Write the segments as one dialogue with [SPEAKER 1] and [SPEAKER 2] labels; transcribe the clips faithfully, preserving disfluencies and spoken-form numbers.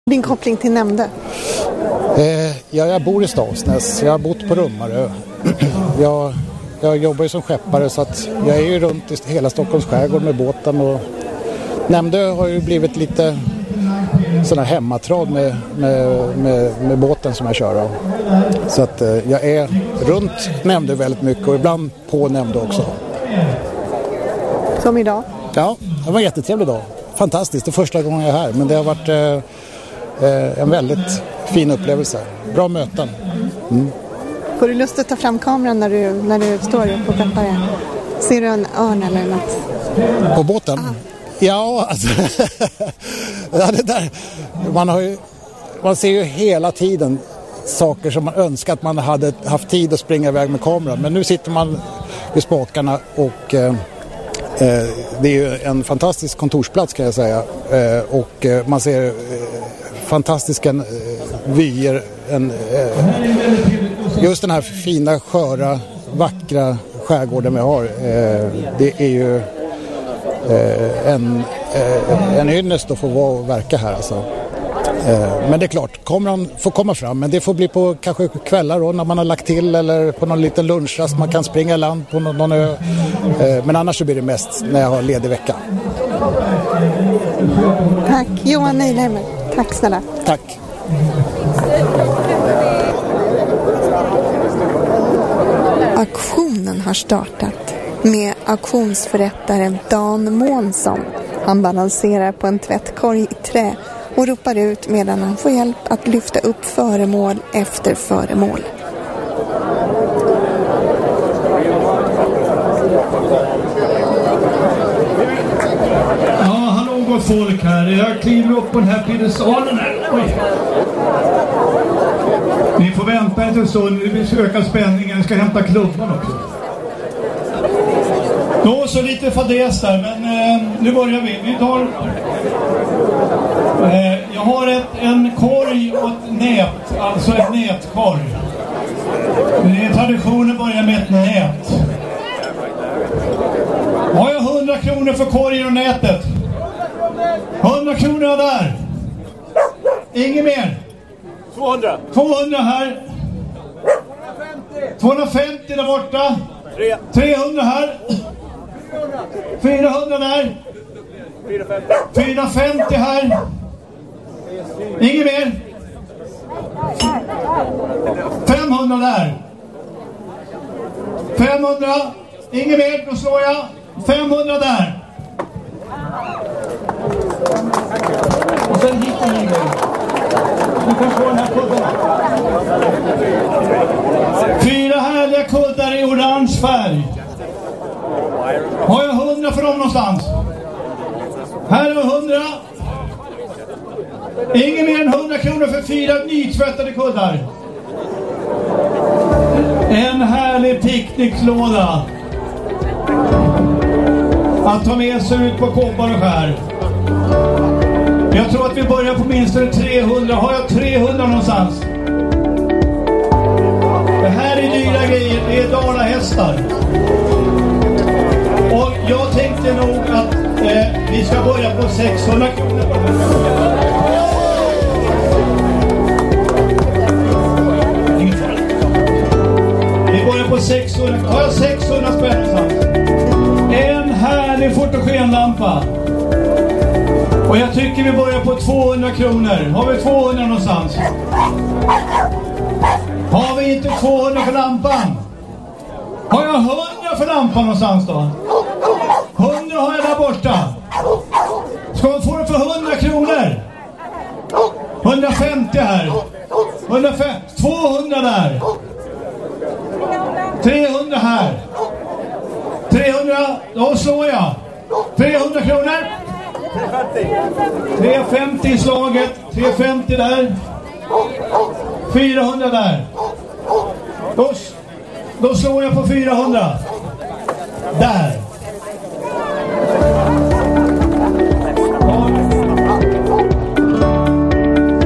[SPEAKER 1] Din koppling till Nämndö?
[SPEAKER 2] Eh, ja, jag bor i Stavsnäs. Jag har bott på Rummarö. jag, jag jobbar ju som skeppare så att jag är ju runt i hela Stockholms skärgård med båten. Och Nämndö har ju blivit lite sån här hemmatrad med, med, med, med båten som jag kör. Så att eh, jag är runt Nämndö väldigt mycket och ibland på Nämndö också.
[SPEAKER 1] Som idag?
[SPEAKER 2] Ja, det var en jättetrevlig dag. Fantastiskt, det är första gången jag är här. Men det har varit eh, en väldigt fin upplevelse. Bra möten. Mm.
[SPEAKER 1] Får du lust att ta fram kameran när du, när du står på skeppare? Ser du en örn eller något?
[SPEAKER 2] På båten? Ah. Ja, alltså, ja, det där. Man, har ju, man ser ju hela tiden saker som man önskar att man hade haft tid att springa iväg med kameran. Men nu sitter man vid spakarna och eh, eh, det är ju en fantastisk kontorsplats kan jag säga. Eh, och eh, man ser eh, fantastiska eh, vyer. En, eh, just den här fina, sköra, vackra skärgården vi har. Eh, det är ju En, en ynnest att få vara och verka här alltså. Men det är klart, kameran får komma fram, men det får bli på kanske kvällar då, när man har lagt till eller på någon liten lunchrast man kan springa i land på någon, någon ö. Men annars så blir det mest när jag har ledig vecka.
[SPEAKER 1] Tack, Johan Neilheimer. Tack snälla.
[SPEAKER 2] Tack.
[SPEAKER 1] Auktionen har startat med auktionsförrättare Dan Månsson. Han balanserar på en tvättkorg i trä och ropar ut medan han får hjälp att lyfta upp föremål efter föremål.
[SPEAKER 3] Ja, hallå gott folk här. Jag kliver upp på den här piedestalen här. Oj. Ni får vänta en stund. Vi vill söka spänningen. Vi ska hämta klubban också. Då så lite fadäs där, men eh, nu börjar vi. Vi tar... Eh, jag har ett, en korg och ett nät, alltså ett nätkorg. Det är traditionen börjar med ett nät. Har jag hundra kronor för korgen och nätet? hundra kronor där. Inget mer.
[SPEAKER 4] tvåhundra.
[SPEAKER 3] tvåhundra här. tvåhundrafemtio där borta. trehundra här. fyrahundra där. fyrahundrafemtio här. Inget mer. femhundra där. femhundra. Inget mer, då slår jag. femhundra där. Och sen hittar ni mig. Du kan få den här kudden. Fyra härliga kuddar i orange färg. Har jag hundra för dem någonstans? Här är hundra. Ingen mer än hundra kronor för fyra nytvättade kuddar. En härlig picknicklåda att ta med sig ut på Kobbar och skär. Jag tror att vi börjar på minst trehundra. Har jag trehundra någonstans? Det här är dyra grejer. Det är dalahästar. Och jag tänkte nog att eh, vi ska börja på sexhundra kronor. Inget fara. Vi börjar på sexhundra. Har jag sexhundra spänn någonstans? En härlig fotogenlampa. Och jag tycker vi börjar på tvåhundra kronor. Har vi tvåhundra någonstans? Har vi inte tvåhundra för lampan? Har jag hundra för lampan någonstans då? hundra har jag där borta. Ska man få det för hundra kronor? hundrafemtio här. hundrafemtio. tvåhundra där. trehundra här. trehundra. Då slår jag. trehundra kronor. trehundrafemtio i slaget. trehundrafemtio där. fyrahundra där. Då, då slår jag på fyrahundra. Där.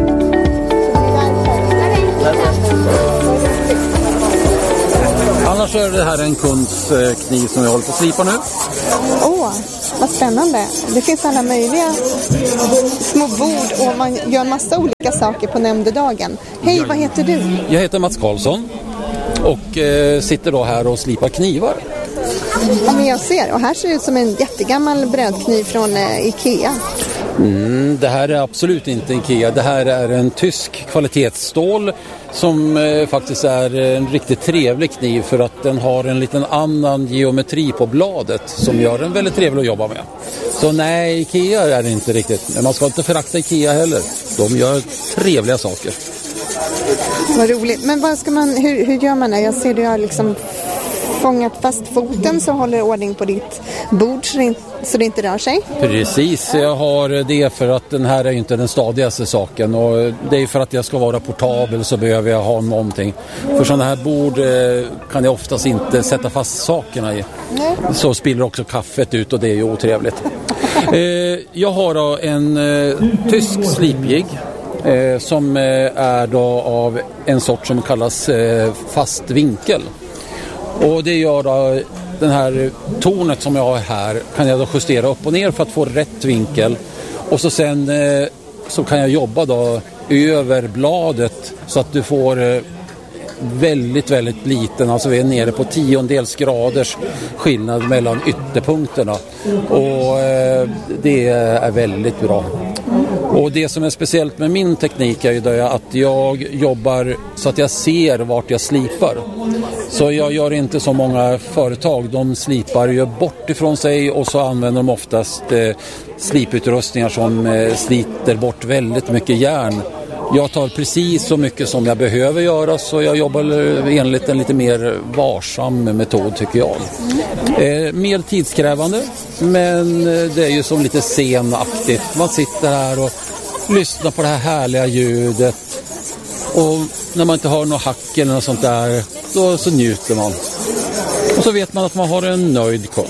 [SPEAKER 2] Annars
[SPEAKER 4] så är det här en kunds kniv som jag håller på att slipa nu.
[SPEAKER 1] Åh, oh, vad spännande. Det finns alla möjliga små bord och man gör massa olika saker på nämnda dagen. Hej, vad heter du?
[SPEAKER 4] Jag heter Mats Karlsson och eh, sitter då här och slipar knivar.
[SPEAKER 1] Ja, men jag ser. Och här ser det ut som en jättegammal brödkniv från eh, Ikea.
[SPEAKER 4] Mm, det här är absolut inte Ikea. Det här är en tysk kvalitetsstål som eh, faktiskt är en riktigt trevlig kniv för att den har en liten annan geometri på bladet som gör den väldigt trevlig att jobba med. Så nej, Ikea är det inte riktigt. Men man ska inte förakta Ikea heller. De gör trevliga saker.
[SPEAKER 1] Vad roligt. Men vad ska man, hur, hur gör man det? Jag ser du har liksom fångat fast foten så håller ordning på ditt bord så det, inte, så det inte rör sig.
[SPEAKER 4] Precis, jag har det för att den här är ju inte den stadigaste saken och det är för att jag ska vara portabel så behöver jag ha någonting. För sådana här bord kan jag oftast inte sätta fast sakerna i. Nej. Så spiller också kaffet ut och det är ju otrevligt. Jag har då en tysk slipjigg som är då av en sort som kallas fast vinkel. Och det gör då den här tornet som jag har här kan jag då justera upp och ner för att få rätt vinkel. Och så sen eh, så kan jag jobba då över bladet så att du får eh, väldigt, väldigt liten. Alltså vi är nere på tiondels graders skillnad mellan ytterpunkterna. Och eh, det är väldigt bra. Och det som är speciellt med min teknik är ju då att jag jobbar så att jag ser vart jag slipar. Så jag gör inte så många företag. De slipar ju bort ifrån sig och så använder de oftast eh, sliputrustningar som eh, sliter bort väldigt mycket järn. Jag tar precis så mycket som jag behöver göra så jag jobbar enligt en lite mer varsam metod tycker jag. Eh, mer tidskrävande men det är ju som lite senaktigt. Man sitter här och lyssnar på det här härliga ljudet och när man inte har något hack eller något sånt där då så njuter man. Och så vet man att man har en nöjd kund.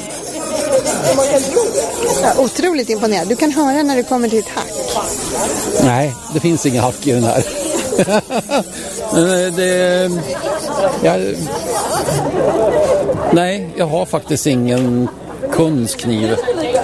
[SPEAKER 1] Ja, otroligt imponerad. Du kan höra när du kommer till ett hack.
[SPEAKER 4] Nej, det finns ingen hack i den här. det, jag, nej, jag har faktiskt ingen kundskniv.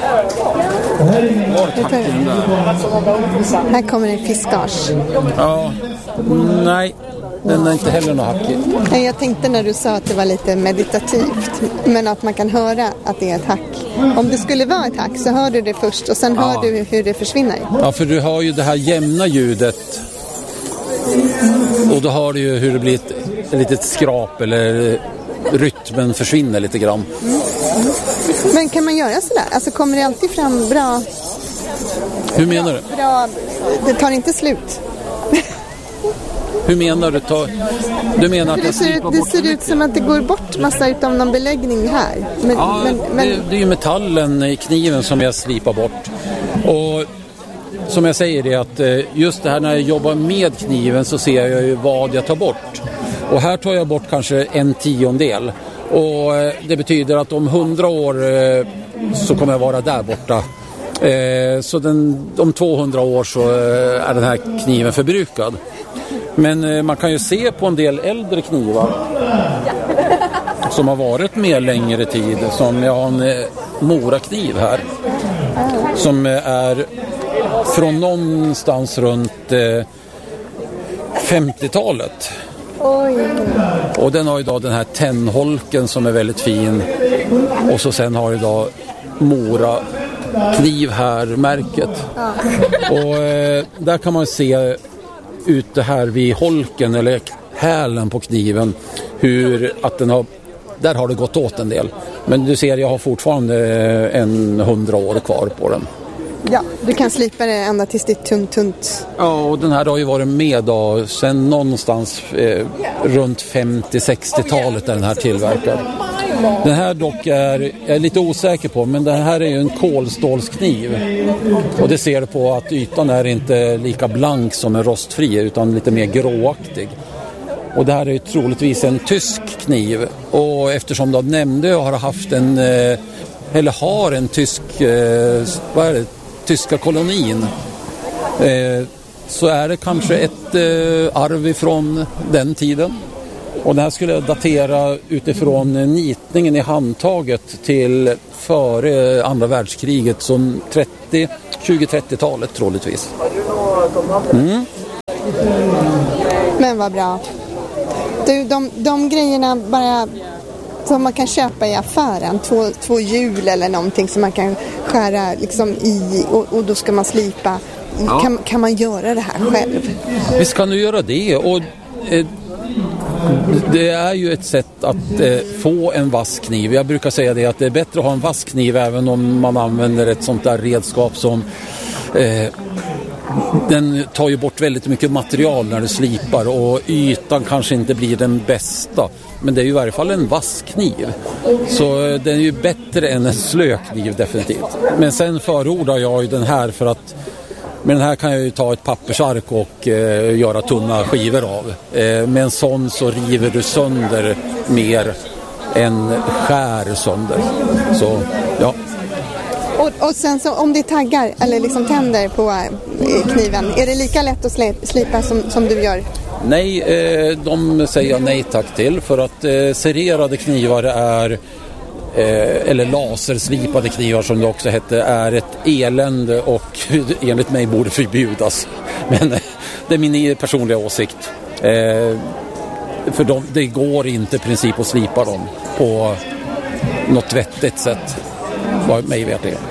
[SPEAKER 1] Här kommer en fiskage.
[SPEAKER 4] Ja, nej. Den är inte heller någon hack i.
[SPEAKER 1] Jag tänkte när du sa att det var lite meditativt, men att man kan höra att det är ett hack. Om det skulle vara ett hack så hör du det först och sen ja. hör du hur det försvinner.
[SPEAKER 4] Ja, för du har ju det här jämna ljudet och då har du ju hur det blir ett, ett litet skrap eller rytmen försvinner lite grann. Mm. Mm.
[SPEAKER 1] Men kan man göra sådär? Alltså kommer det alltid fram bra...
[SPEAKER 4] Hur menar du?
[SPEAKER 1] Bra, det tar inte slut.
[SPEAKER 4] Hur menar du? Ta, du menar att
[SPEAKER 1] det ser, ut, det ser ut som att det går bort massa utav någon beläggning här. Men,
[SPEAKER 4] ja,
[SPEAKER 1] men, men...
[SPEAKER 4] Det, det är ju metallen i kniven som jag slipar bort. Och som jag säger det att just det här när jag jobbar med kniven så ser jag ju vad jag tar bort. Och här tar jag bort kanske en tiondel. Och det betyder att om hundra år så kommer jag vara där borta. Så den, om tvåhundra år så är den här kniven förbrukad. Men man kan ju se på en del äldre knivar som har varit med längre tid. Som jag har en morakniv här. Som är från någonstans runt femtiotalet.
[SPEAKER 1] Oj.
[SPEAKER 4] Och den har idag den här tennholken som är väldigt fin. Och så sen har idag Mora kniv här märket. Ja. Och eh, där kan man se ute här vid holken eller hälen på kniven hur att den har, där har det gått åt en del. Men du ser, jag har fortfarande en hundra år kvar på den.
[SPEAKER 1] Ja, du kan slipa det ända tills det är tunt, tunt.
[SPEAKER 4] Ja, och den här har ju varit med då, sen någonstans eh, runt femtio-sextiotalet är den här tillverkad. Den här dock är jag är lite osäker på, men den här är ju en kolstålskniv. Och det ser på att ytan är inte lika blank som en rostfri utan lite mer gråaktig. Och det här är ju troligtvis en tysk kniv. Och eftersom de nämnde jag har haft en, eller har en tysk, vad är det, tyska kolonin. Så är det kanske ett arv ifrån den tiden. Och det här skulle jag datera utifrån nitningen i handtaget till före andra världskriget, som trettio, tjugo-trettiotalet troligtvis. Mm.
[SPEAKER 1] Men vad bra. Du, de, de grejerna bara som man kan köpa i affären, två, två hjul eller någonting som man kan skära liksom i och, och då ska man slipa. Ja. Kan, kan man göra det här själv?
[SPEAKER 4] Visst kan du göra det, och eh, det är ju ett sätt att eh, få en vass kniv. Jag brukar säga det, att det är bättre att ha en vass kniv även om man använder ett sånt där redskap som eh, den tar ju bort väldigt mycket material när du slipar, och ytan kanske inte blir den bästa, men det är ju i varje fall en vass kniv, så den är ju bättre än en slökniv definitivt. Men sen förordar jag ju den här, för att med den här kan jag ju ta ett pappersark och eh, göra tunna skivor av. Eh, med en sån så river du sönder mer än skär sönder. Så, ja.
[SPEAKER 1] Och, och sen så om det taggar eller liksom tänder på eh, kniven, är det lika lätt att sli- slipa som, som du gör?
[SPEAKER 4] Nej, eh, de säger jag nej tack till, för att eh, sererade knivar är Eh, eller laserslipade knivar som det också hette, är ett elände och enligt mig borde förbjudas. Men eh, det är min personliga åsikt. Eh, för de, det går inte i princip att slipa dem på något vettigt sätt, vad mig vet det.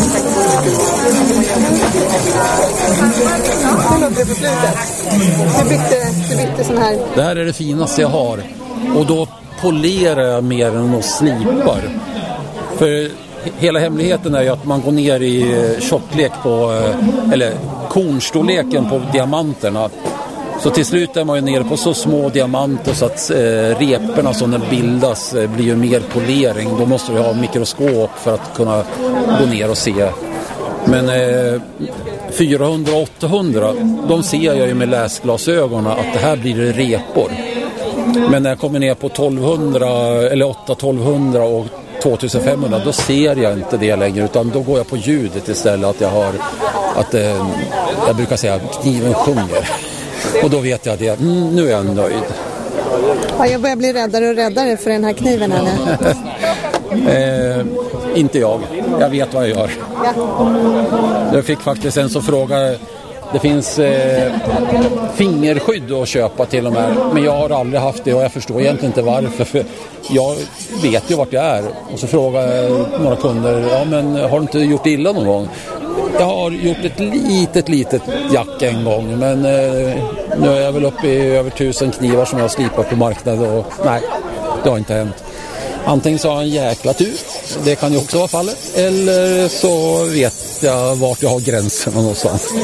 [SPEAKER 1] Du bytte, du bytte sån här.
[SPEAKER 4] Det här är det finaste jag har, och då polerar jag mer än att slipar. För hela hemligheten är ju att man går ner i tjocklek på, eller kornstorleken på diamanterna. Så till slut är man ju nere på så små diamanter så att eh, reporna som den bildas eh, blir ju mer polering. Då måste du ha mikroskop för att kunna gå ner och se. Men eh, fyrahundra åttahundra, de ser jag ju med läsglasögonen att det här blir repor. Men när jag kommer ner på tolvhundra eller åtta tolvhundra och tvåtusenfemhundra, då ser jag inte det längre, utan då går jag på ljudet istället, att jag har att eh, jag brukar säga att kniven sjunger, och då vet jag det, mm, nu är jag nöjd.
[SPEAKER 1] Ja, jag börjar bli räddare och räddare för den här kniven här nu.
[SPEAKER 4] eh, inte jag, jag vet vad jag gör. Ja. Jag fick faktiskt en som frågade. Det finns eh, fingerskydd att köpa till och med, men jag har aldrig haft det, och jag förstår egentligen inte varför, för jag vet ju vart jag är. Och så frågar några kunder, ja men har du inte gjort illa någon gång? Jag har gjort ett litet, litet jack en gång, men eh, nu är jag väl uppe i över tusen knivar som jag slipar på marknaden, och nej, det har inte hänt. Antingen så har jag en jäkla tur, det kan ju också vara fallet, eller så vet jag vart jag har gränsen någonstans.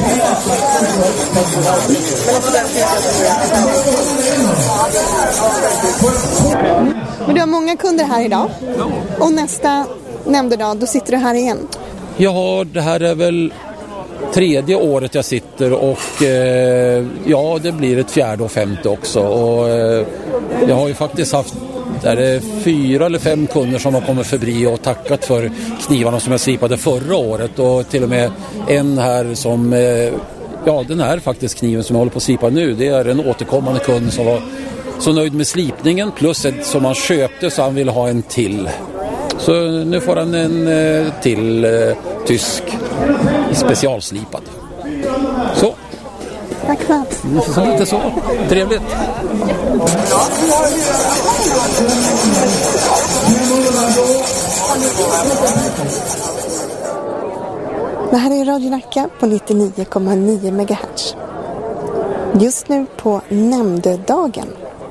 [SPEAKER 1] Men du har många kunder här idag, och nästa nämnde dag, då sitter du här igen.
[SPEAKER 4] Ja, det här är väl tredje året jag sitter, och eh, ja, det blir ett fjärde och femte också, och eh, jag har ju faktiskt haft där det är fyra eller fem kunder som har kommit förbi och tackat för knivarna som jag slipade förra året, och till och med en här som, ja, den här faktiskt kniven som jag håller på att slipa nu, det är en återkommande kund som var så nöjd med slipningen, plus ett som han köpte så han ville ha en till. Så nu får han en till eh, tysk specialslipad. Så.
[SPEAKER 1] Tack för att.
[SPEAKER 4] Så lite så. Trevligt.
[SPEAKER 1] Det här är Radio Nacka på nittionio komma nio megahertz. Just nu på nämndedagen.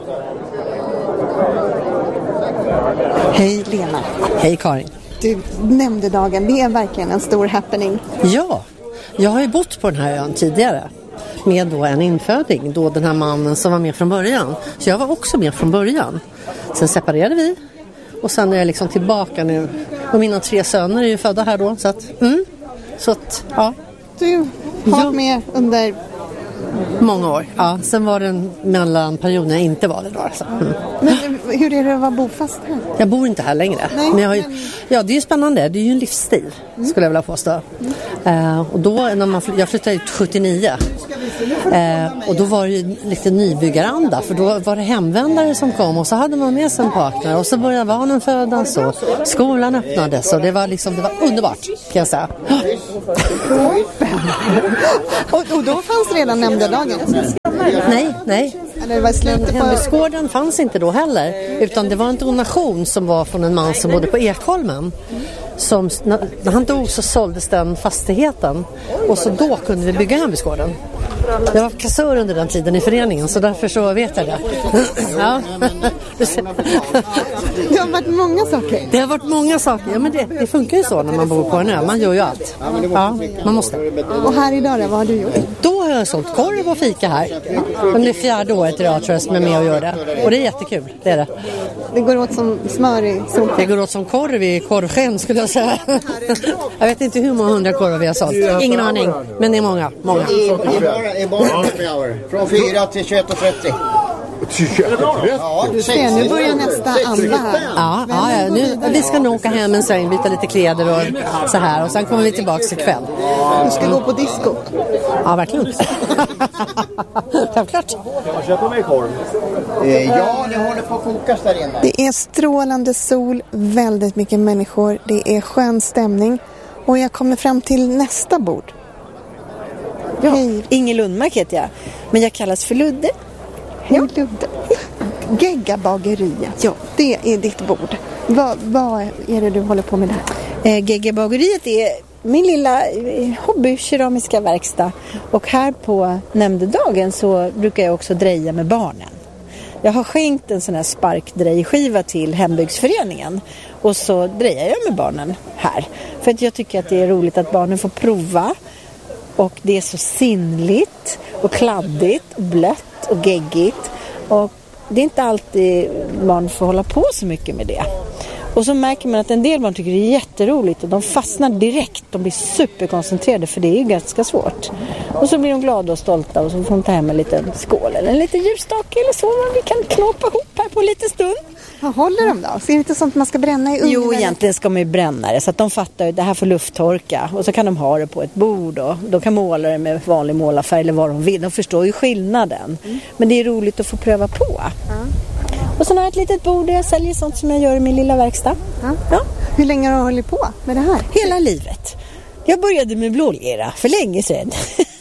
[SPEAKER 1] Hej Lena.
[SPEAKER 5] Hej Karin.
[SPEAKER 1] Du, nämndedagen, det är verkligen en stor happening.
[SPEAKER 5] Ja, jag har ju bott på den här ön tidigare med då en inföding, då den här mannen som var med från början. Så jag var också med från början. Sen separerade vi, och sen är jag liksom tillbaka nu. Och mina tre söner är ju födda här då, så att, mm, så att ja.
[SPEAKER 1] Du har varit med under
[SPEAKER 5] många år. Ja, sen var det en mellanperiod när jag inte var det då. Alltså. Mm.
[SPEAKER 1] Men hur är det att vara bofast här?
[SPEAKER 5] Jag bor inte här längre.
[SPEAKER 1] Nej,
[SPEAKER 5] men jag har ju,
[SPEAKER 1] men...
[SPEAKER 5] ja, det är ju spännande. Det är ju en livsstil, mm. skulle jag vilja påstå. Mm. Eh, och då, när man, jag flyttade ut sjuttionio. Eh, och då var det lite nybyggaranda. För då var det hemvändare som kom. Och så hade man med sig en partner. Och så började barnen födas. Och skolan öppnades. Och det var, liksom, det var underbart, kan jag säga.
[SPEAKER 1] och, och då fanns redan nämndedagen?
[SPEAKER 5] Nej, nej.
[SPEAKER 1] Eller var slutet på...
[SPEAKER 5] Hembygdsgården fanns inte då heller. Utan det var en donation som var från en man som bodde på Ekholmen. Som, när han dog så såldes den fastigheten. Och så då kunde vi bygga Hembygdsgården. Jag var kassör under den tiden i föreningen. Så därför så vet jag det. Ja.
[SPEAKER 1] Det har varit många saker.
[SPEAKER 5] Det har varit många saker. Ja, men det, det funkar ju så när man bor på en ö. Man gör ju allt. Ja, man måste.
[SPEAKER 1] Och här idag då, vad har du gjort?
[SPEAKER 5] Då har jag sålt korv och fika här. Under fjärde året idag tror jag som är med och gör det. Och det är jättekul, det är det.
[SPEAKER 1] Det går åt som smör i solsken.
[SPEAKER 5] Det går åt som korv i korvsken skulle jag säga. Jag vet inte hur många hundra korvar vi har sålt. Ingen aning, men det är många. många.
[SPEAKER 6] I barn från fyra till tjugoett och trettio.
[SPEAKER 1] Ja, du ser, nu börjar nästa anda här.
[SPEAKER 5] Ja, ja, ja nu, vi ska nog åka hem en sväng, byta lite kläder och så här. Och sen kommer vi tillbaka ikväll.
[SPEAKER 1] Du ska gå på disco.
[SPEAKER 5] Ja, verkligen. Självklart.
[SPEAKER 6] Kan man köpa mig korv? Ja, det håller på att kokas där inne.
[SPEAKER 1] Det är strålande sol, väldigt mycket människor. Det är skön stämning. Och jag kommer fram till nästa bord.
[SPEAKER 7] Ja, hej. Inger Lundmark heter jag. Men jag kallas för Ludde.
[SPEAKER 1] Hej Ludde. Geggabageriet. Ja. Det är ditt bord. Vad, vad är det du håller på med där?
[SPEAKER 7] Eh, Geggabageriet är min lilla hobbykeramiska verkstad. Och här på nämndedagen så brukar jag också dreja med barnen. Jag har skänkt en sån här sparkdrejskiva till hembygdsföreningen. Och så drejar jag med barnen här. För att jag tycker att det är roligt att barnen får prova. Och det är så sinnligt och kladdigt och blött och geggigt. Och det är inte alltid man får hålla på så mycket med det. Och så märker man att en del barn tycker det är jätteroligt och de fastnar direkt. De blir superkoncentrerade för det är ju ganska svårt. Och så blir de glada och stolta och så får de ta hem en liten skål eller en liten ljusstake eller så. Och vi kan knåpa ihop här på en liten stund.
[SPEAKER 1] Vad håller de då? Så är det inte sånt man ska bränna i ugnen?
[SPEAKER 7] Jo, egentligen ska man ju bränna det så att de fattar att det här får lufttorka. Och så kan de ha det på ett bord då. De kan måla det med vanlig målarfärg eller vad de vill. De förstår ju skillnaden. Mm. Men det är roligt att få pröva på. Mm. Och så har jag ett litet bord där jag säljer sånt som jag gör i min lilla verkstad.
[SPEAKER 1] Ja. Ja. Hur länge har du hållit på med det här?
[SPEAKER 7] Hela livet. Jag började med blålera för länge sedan.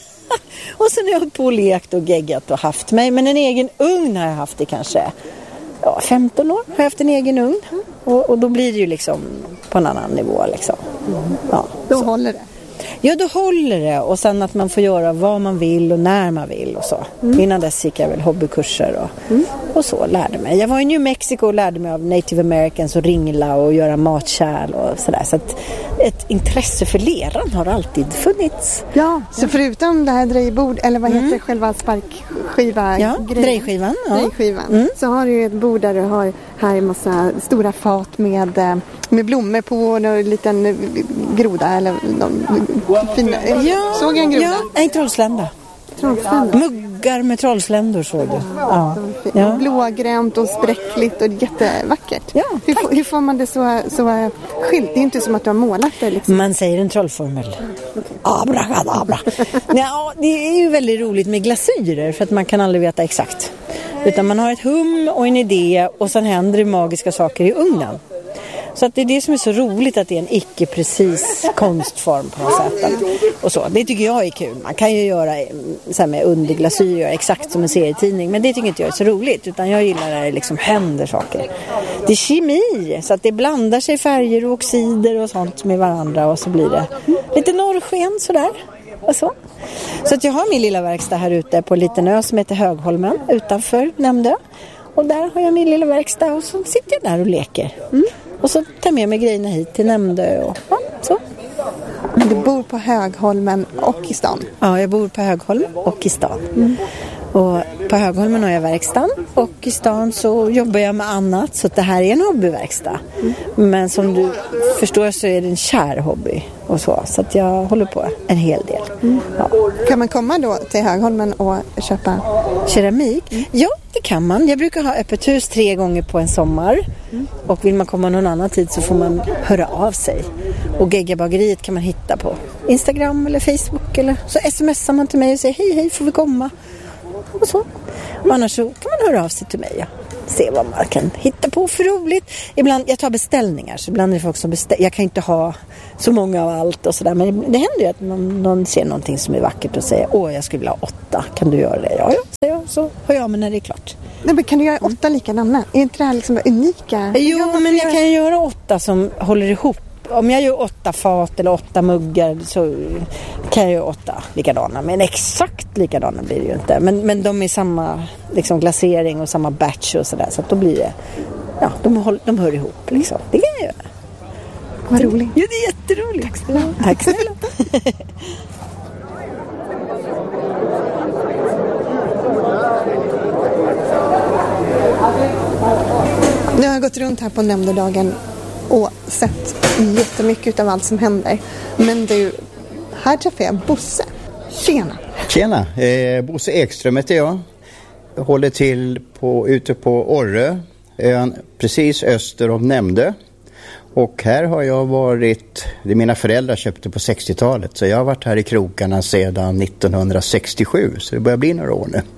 [SPEAKER 7] Och sen har jag hållit på och lekt och geggat och haft mig. Men en egen ugn har jag haft i kanske ja, femton år. Har jag haft en egen ugn. Mm. Och, och då blir det ju liksom på en annan nivå. Liksom.
[SPEAKER 1] Mm. Ja, då så. Håller det.
[SPEAKER 7] Ja, då håller det. Och sen att man får göra vad man vill och när man vill och så. Mm. Innan dess gick jag väl hobbykurser och, mm. och så lärde mig. Jag var i New Mexico och lärde mig av Native Americans och ringla och göra matkärl och sådär. Så att ett intresse för leran har alltid funnits.
[SPEAKER 1] Ja, så förutom det här drejbord, eller vad heter mm. själva sparkskiva?
[SPEAKER 7] Ja, drejskivan. Ja.
[SPEAKER 1] drejskivan. Mm. Så har du ju ett bord där du har här en massa stora fat med, med blommor på och en liten groda eller någon fin,
[SPEAKER 7] ja, såg jag en groda? Ja, en trollslända.
[SPEAKER 1] Trollslända.
[SPEAKER 7] Muggar med trollsländor såg du. Ja.
[SPEAKER 1] Ja. Blågränt och spräckligt och jättevackert. Ja, hur, hur får man det så, så skilt? Det är inte som att du har målat det. Liksom.
[SPEAKER 7] Man säger en trollformel. Abracadabra. Ja, det är ju väldigt roligt med glasyrer för att man kan aldrig veta exakt. Utan man har ett hum och en idé och sen händer det magiska saker i ugnen. Så att det är det som är så roligt att det är en icke-precis konstform på något sätt. Och så. Det tycker jag är kul. Man kan ju göra så här med underglasyr exakt som en serietidning. Men det tycker inte jag är så roligt. Utan jag gillar när det liksom händer saker. Det är kemi. Så att det blandar sig färger och oxider och sånt med varandra. Och så blir det lite norrsken sådär. Och så. Så att jag har min lilla verkstad här ute på en liten ö som heter Högholmen utanför Nämndö. Och där har jag min lilla verkstad och så sitter jag där och leker. Mm. Och så tar jag med mig grejerna hit till Nämndö och ja, så.
[SPEAKER 1] Du bor på Högholmen och i stan?
[SPEAKER 7] Ja, jag bor på Högholmen och i stan. Mm. Och på Högholmen har jag verkstaden och i stan så jobbar jag med annat så att det här är en hobbyverkstad. Mm. Men som du förstår så är det en kär hobby och så. Så att jag håller på en hel del. Mm. Ja.
[SPEAKER 1] Kan man komma då till Högholmen och köpa
[SPEAKER 7] keramik? Mm. Ja, det kan man. Jag brukar ha öppet hus tre gånger på en sommar. Mm. Och vill man komma någon annan tid så får man höra av sig. Och Geggabageriet kan man hitta på Instagram eller Facebook. Eller så smsar man till mig och säger hej, hej, får vi komma? Och så. Och annars så kan man höra av sig till mig. Ja. Se vad man kan hitta på för roligt. Ibland, jag tar beställningar, så ibland är det folk som beställer. Jag kan inte ha så många av allt och sådär. Men det händer ju att någon, någon ser någonting som är vackert och säger åh, jag skulle vilja ha åtta. Kan du göra det? Ja, ja, säger jag. Så hör jag med när det är klart.
[SPEAKER 1] Nej, men kan du göra åtta likadana? Är inte det här liksom unika?
[SPEAKER 7] Jo,
[SPEAKER 1] jag
[SPEAKER 7] men jag kan göra åtta som håller ihop. Om jag gör åtta fat eller åtta muggar så kan jag göra åtta likadana. Men exakt likadana blir det ju inte. Men, men de är samma liksom, glasering och samma batch och sådär. Så att då blir det, ja, de, håll, de hör ihop liksom. Det kan jag göra.
[SPEAKER 1] Vad roligt.
[SPEAKER 7] Ja, det är jätteroligt. Tack snälla. Tack snälla.
[SPEAKER 1] Nu har jag gått runt här på nämndedagen och sett jättemycket av allt som händer. Men du, här träffar jag Bosse. Tjena!
[SPEAKER 6] Tjena! Eh, Bosse Ekström heter jag. Jag håller till på, ute på Orrö, ön precis öster om Nämndö. Och här har jag varit, det mina föräldrar köpte på sextiotalet. Så jag har varit här i krokarna sedan nittonhundrasextiosju, så det börjar bli några år nu.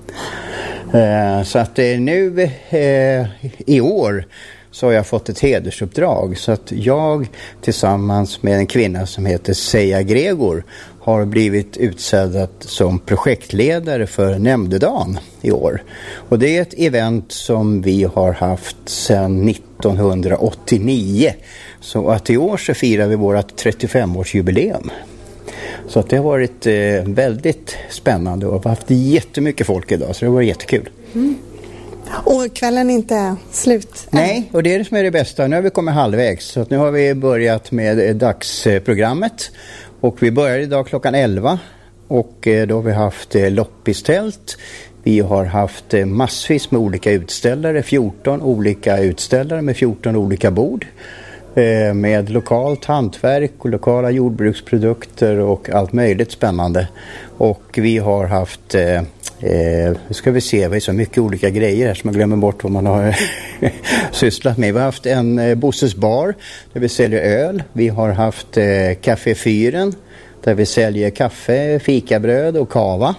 [SPEAKER 6] Eh, så att eh, nu eh, i år så har jag fått ett hedersuppdrag, så att jag tillsammans med en kvinna som heter Seja Gregor har blivit utsedd som projektledare för Nämndedagen i år. Och det är ett event som vi har haft sedan nittonhundraåttionio, så att i år så firar vi vårt trettiofemårsjubileum. Så att det har varit eh, väldigt spännande och vi har haft jättemycket folk idag, så det var jättekul.
[SPEAKER 1] Mm. Och kvällen är inte slut?
[SPEAKER 6] Nej, och det är det som är det bästa. Nu har vi kommit halvvägs, så att nu har vi börjat med dagsprogrammet. Och vi börjar idag klockan elva och då har vi haft loppistält. Vi har haft massvis med olika utställare, fjorton olika utställare med fjorton olika bord. Med lokalt hantverk och lokala jordbruksprodukter och allt möjligt spännande. Och vi har haft, eh, nu ska vi se, vi har så mycket olika grejer här som man glömmer bort vad man har sysslat med. Vi har haft en eh, Bosses bar där vi säljer öl. Vi har haft eh, Café Fyren där vi säljer kaffe, fikabröd och kava.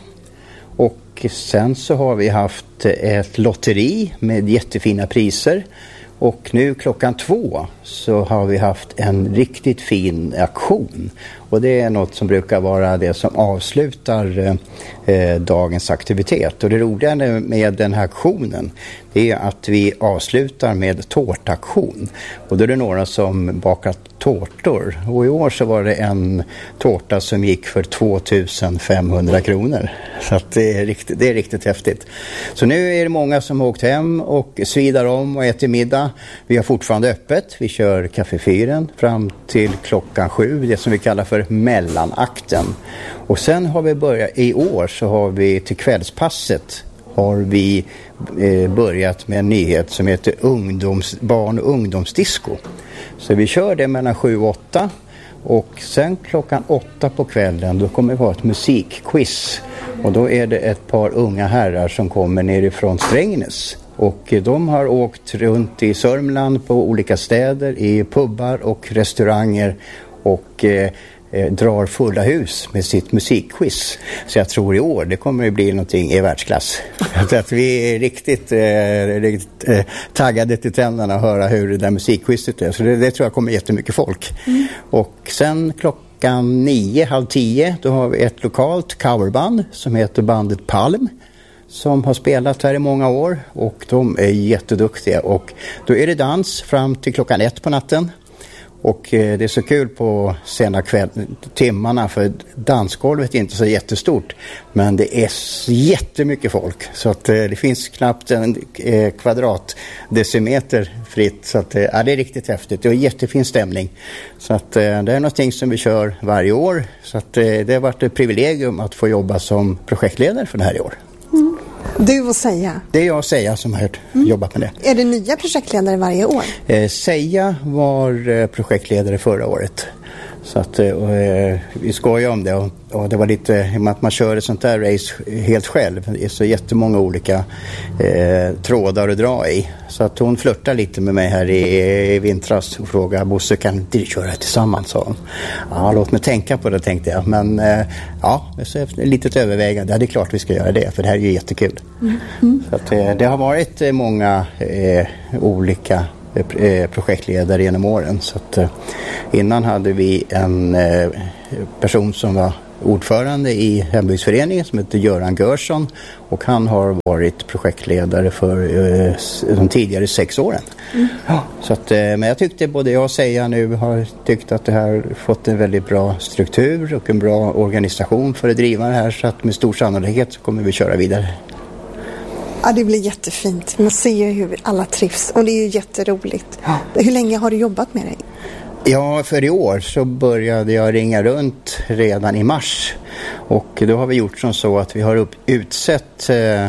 [SPEAKER 6] Och sen så har vi haft ett lotteri med jättefina priser. Och nu klockan två så har vi haft en riktigt fin aktion. Och det är något som brukar vara det som avslutar eh, dagens aktivitet. Och det roliga med den här aktionen, det är att vi avslutar med tårtaktion. Och då är det några som bakar tårtor. Och i år så var det en tårta som gick för tvåtusen femhundra kronor. Så att det, är riktigt, det är riktigt häftigt. Så nu är det många som har åkt hem och svidar om och äter middag. Vi har fortfarande öppet. Vi kör Café Fyren fram till klockan sju. Det som vi kallar för mellanakten. Och sen har vi börjat, i år så har vi till kvällspasset har vi eh, börjat med en nyhet som heter ungdoms, barn- och ungdomsdisco. Så vi kör det mellan sju och åtta. Och sen klockan åtta på kvällen då kommer vi ha ett musikquiz. Och då är det ett par unga herrar som kommer nerifrån Strängnäs. Och de har åkt runt i Sörmland på olika städer, i pubbar och restauranger och eh, drar fulla hus med sitt musikquiz. Så jag tror i år det kommer att bli någonting i världsklass. Så att vi är riktigt, eh, riktigt eh, taggade till tänderna att höra hur det där musikquizet är. Så det, det tror jag kommer jättemycket folk. Mm. Och sen klockan nio, halv tio, då har vi ett lokalt coverband som heter bandet Palm. Som har spelat här i många år och de är jätteduktiga. Och då är det dans fram till klockan ett på natten. Och eh, det är så kul på sena kväll, timmarna, för dansgolvet är inte så jättestort. Men det är jättemycket folk. Så att eh, det finns knappt en eh, kvadratdecimeter fritt. Så att, eh, ja, det är riktigt häftigt. Det är jättefin stämning. Så att eh, det är någonting som vi kör varje år. Så att eh, det har varit ett privilegium att få jobba som projektledare för det här i år.
[SPEAKER 1] Mm. Du och Seja?
[SPEAKER 6] Det är jag och Seja som har mm. jobbat med det.
[SPEAKER 1] Är det nya projektledare varje år?
[SPEAKER 6] Eh, Seja var eh, projektledare förra året. Så att, och, eh, vi skojar om det och, och det var lite att man kör ett sånt där race helt själv. Det är så jättemånga olika eh, trådar att dra i. Så att hon flörtar lite med mig här i, i vintras och frågade Bosse, kan inte du köra tillsammans, sa hon. Ja, låt mig tänka på det, tänkte jag. Men eh, ja, så efter ett litet övervägande, ja, det är klart vi ska göra det, för det här är ju jättekul. Mm. Mm. Så att, eh, det har varit eh, många eh, olika projektledare genom åren. Så att, eh, innan hade vi en eh, person som var ordförande i hembygdsföreningen som heter Göran Görsson, och han har varit projektledare för eh, de tidigare sex åren. Mm. Ja, så att, eh, men jag tyckte, både jag och Seja nu har tyckt att det här fått en väldigt bra struktur och en bra organisation för att driva det här, så att med stor sannolikhet så kommer vi köra vidare.
[SPEAKER 1] Ja, det blir jättefint. Man ser ju hur alla trivs och det är ju jätteroligt. Ja. Hur länge har du jobbat med det?
[SPEAKER 6] Ja, för i år så började jag ringa runt redan i mars. Och då har vi gjort som så att vi har upp, utsett eh,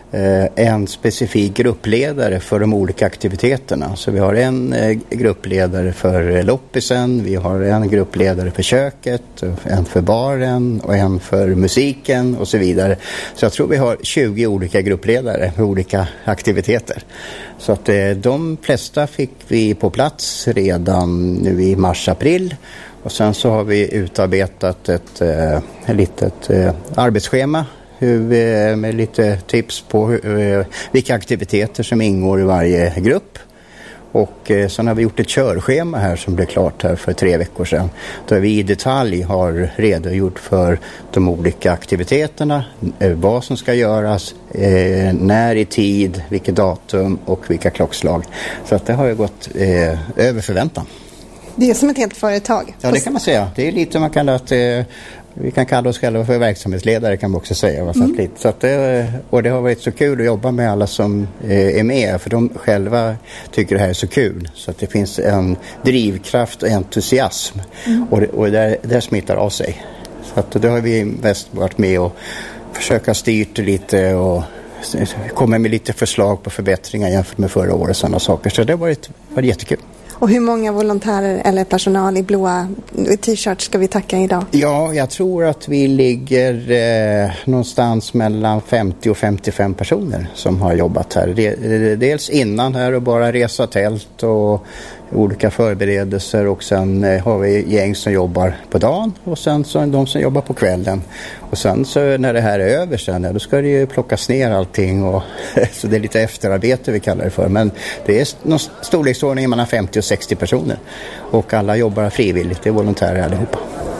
[SPEAKER 6] en specifik gruppledare för de olika aktiviteterna. Så vi har en eh, gruppledare för loppisen, vi har en gruppledare för köket, en för baren och en för musiken och så vidare. Så jag tror vi har tjugo olika gruppledare för olika aktiviteter. Så att eh, de flesta fick vi på plats redan nu i mars-april. Och sen så har vi utarbetat ett eh, litet eh, arbetsschema hur, med lite tips på hur, vilka aktiviteter som ingår i varje grupp. Och eh, sen har vi gjort ett körschema här som blev klart här för tre veckor sedan. Där vi i detalj har redogjort för de olika aktiviteterna, eh, vad som ska göras, eh, när i tid, vilket datum och vilka klockslag. Så att det har ju gått eh, över förväntan.
[SPEAKER 1] Det är som ett helt företag.
[SPEAKER 6] Ja, det kan man säga. Det är lite man kan att eh, vi kan kalla oss själva för verksamhetsledare, kan man också säga. Mm. Så att det, och det har varit så kul att jobba med alla som eh, är med, för de själva tycker det här är så kul. Så att det finns en drivkraft och entusiasm mm. och, det, och där, där smittar av sig. Så att det har vi mest varit med och försöka styrt lite och komma med lite förslag på förbättringar jämfört med förra året, sådana saker. Så det har varit, varit jättekul.
[SPEAKER 1] Och hur många volontärer eller personal i blåa t-shirts ska vi tacka idag?
[SPEAKER 6] Ja, jag tror att vi ligger eh, någonstans mellan femtio och femtiofem personer som har jobbat här. Dels innan här och bara resa tält och olika förberedelser, och sen eh, har vi gäng som jobbar på dagen och sen så de som jobbar på kvällen. Och sen så när det här är över sen, då ska det ju plockas ner allting, och så det är lite efterarbete vi kallar det för. Men det är någon storleksordning mellan femtio och sextio personer, och alla jobbar frivilligt, det är volontärer allihopa.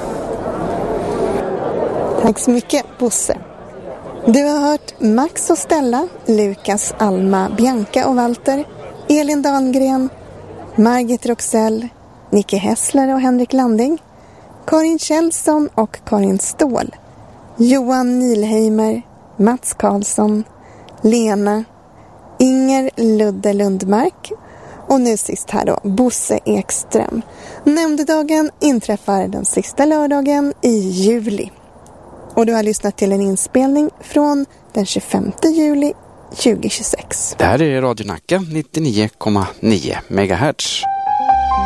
[SPEAKER 1] Tack så mycket, Bosse. Du har hört Max och Stella, Lukas, Alma, Bianca och Walter, Elin Dahlgren, Margit Roxell, Nicke Hessler och Henrik Landing, Karin Kjellson och Karin Ståhl, Johan Nilheimer, Mats Karlsson, Lena, Inger Ludde Lundmark och nu sist här då Bosse Ekström. Nämndedagen inträffar den sista lördagen i juli. Och du har lyssnat till en inspelning från den tjugofemte juli tjugohundratjugosex.
[SPEAKER 8] Det här är Radio Nacka nittionio komma nio megahertz.